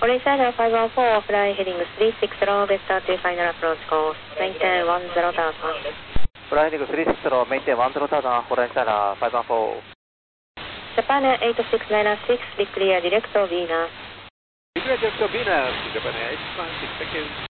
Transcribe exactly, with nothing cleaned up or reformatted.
Orange Slider five one four, fly heading three six zero, vector to final approach course, maintain one zero thousand. Fly heading three six zero, maintain one zero thousand, Orange Slider five one four. Japan eight six nine six, declare direct to Venus. Declare direct to Venus, Japan eight six nine six, thank you.